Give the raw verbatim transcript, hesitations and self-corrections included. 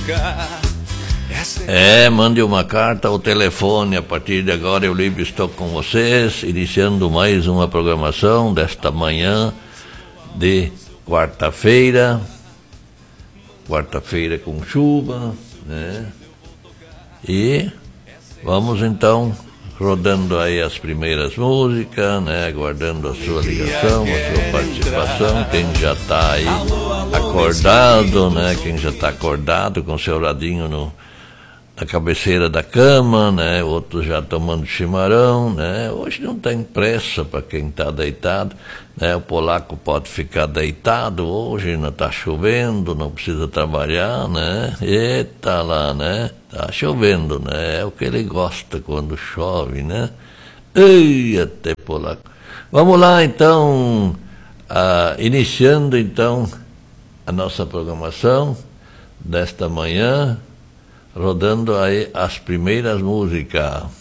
É, mande uma carta ao telefone. A partir de agora eu livre estou com vocês, iniciando mais uma programação desta manhã de quarta-feira. Quarta-feira com chuva, né? E vamos então rodando aí as primeiras músicas, né? Aguardando a sua ligação, a sua participação. Quem já está aí acordado, né? Quem já está acordado com seu radinho no, na cabeceira da cama, né? Outros já tomando chimarrão, né? Hoje não tem pressa para quem está deitado, né? O polaco pode ficar deitado hoje, não está chovendo, não precisa trabalhar, né? Eita lá, né? Tá chovendo, né? É o que ele gosta quando chove, né? Ei, até polaco. Vamos lá, então, ah, iniciando, então, a nossa programação desta manhã, rodando aí as primeiras músicas.